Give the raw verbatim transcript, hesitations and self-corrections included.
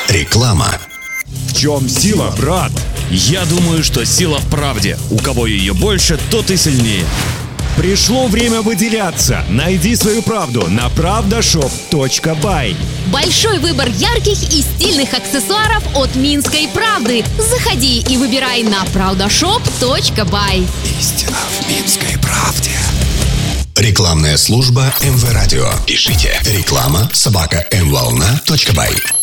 Реклама. В чем сила, брат? Я думаю, что сила в правде. У кого ее больше, тот и сильнее. Пришло время выделяться. Найди свою правду на правдашоп точка бай. Большой выбор ярких и стильных аксессуаров от Минской правды. Заходи и выбирай на правдашоп точка бай. Истина в Минской правде. Рекламная служба эм вэ Радио. Пишите реклама собака эм волна точка бай.